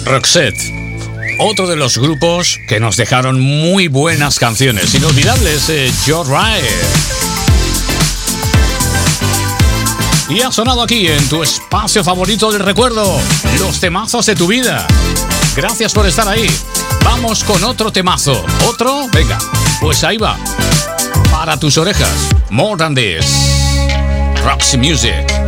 Roxette, otro de los grupos que nos dejaron muy buenas canciones, inolvidables, Joe Wright. Y ha sonado aquí en tu espacio favorito del recuerdo, los temazos de tu vida. Gracias por estar ahí. Vamos con otro temazo. ¿Otro? Venga, pues ahí va. Para tus orejas, More Than This, Roxy Music.